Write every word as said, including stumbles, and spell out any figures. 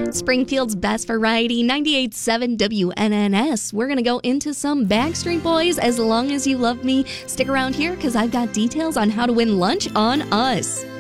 Springfield's best variety, ninety-eight point seven W N N S. We're going to go into some Backstreet Boys, As Long As You Love Me. Stick around here because I've got details on how to win lunch on us.